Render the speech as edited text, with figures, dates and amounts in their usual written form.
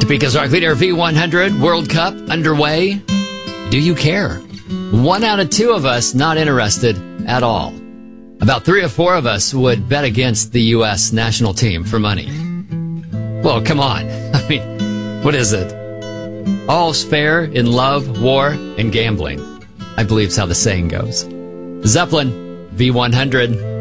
Topeka's Rock Leader V100 World Cup underway. Do you care? 1 out of 2 of us not interested at all. About 3 or 4 of us would bet against the U.S. national team for money. Well, come on. I mean, what is it? All's fair in love, war, and gambling. I believe is how the saying goes. Zeppelin, V100.